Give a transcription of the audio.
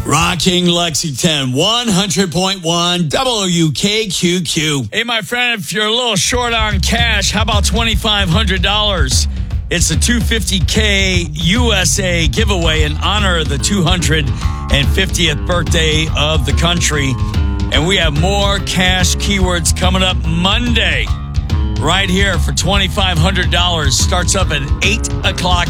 Rocking Lexington, 100.1 WKQQ. Hey, my friend, if you're a little short on cash, how about $2,500? It's a $250K USA giveaway in honor of the 250th birthday of the country. And we have more cash keywords coming up Monday right here for $2,500. Starts up at 8 o'clock.